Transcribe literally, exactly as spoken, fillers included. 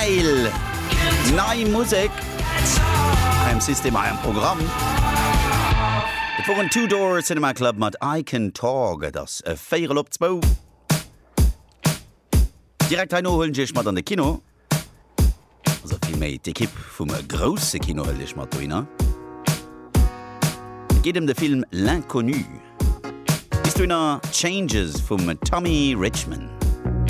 geil Nei Musik Im System ein Programm Et war ein Two-Door Cinema Club mat I Can Talk das e Féier op zwo Direkt ein holen Dich mat an de Kino also viel méi d'Ekipp vum e grosse Kino hëllech mat doiner geht um de Film L'Inconnu Is du na Changes vum Tommy Richmond